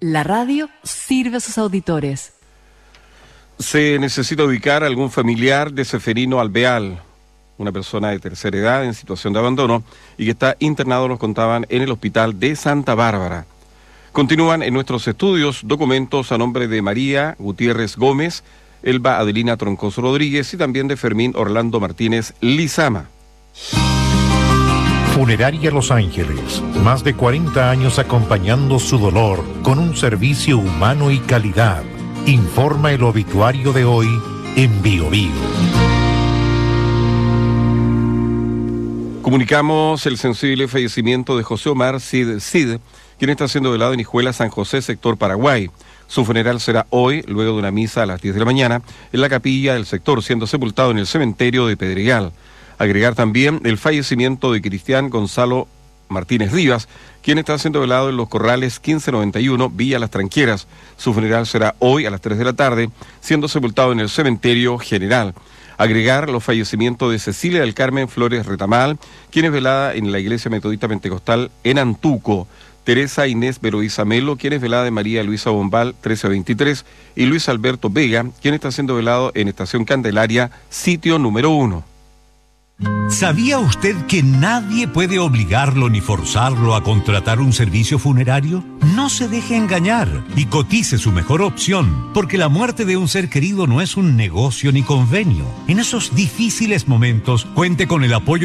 La radio sirve a sus auditores. Se necesita ubicar a algún familiar de Seferino Alvear, una persona de tercera edad en situación de abandono y que está internado, nos contaban, en el hospital de Santa Bárbara. Continúan en nuestros estudios documentos a nombre de María Gutiérrez Gómez, Elba Adelina Troncoso Rodríguez y también de Fermín Orlando Martínez Lizama. Funeraria Los Ángeles, más de 40 años acompañando su dolor con un servicio humano y calidad. Informa el obituario de hoy en Bio Bio. Comunicamos el sensible fallecimiento de José Omar Cid, quien está siendo velado en Hijuela, San José, sector Paraguay. Su funeral será hoy, luego de una misa a las 10 de la mañana, en la capilla del sector, siendo sepultado en el cementerio de Pedregal. Agregar también el fallecimiento de Cristian Gonzalo Martínez Rivas, quien está siendo velado en Los Corrales 1591, Villa Las Tranqueras. Su funeral será hoy a las 3 de la tarde, siendo sepultado en el cementerio general. Agregar los fallecimientos de Cecilia del Carmen Flores Retamal, quien es velada en la Iglesia Metodista Pentecostal en Antuco. Teresa Inés Veroiza Melo, quien es velada en María Luisa Bombal 1323, y Luis Alberto Vega, quien está siendo velado en Estación Candelaria, sitio número 1. ¿Sabía usted que nadie puede obligarlo ni forzarlo a contratar un servicio funerario? No se deje engañar y cotice su mejor opción, porque la muerte de un ser querido no es un negocio ni convenio. En esos difíciles momentos, cuente con el apoyo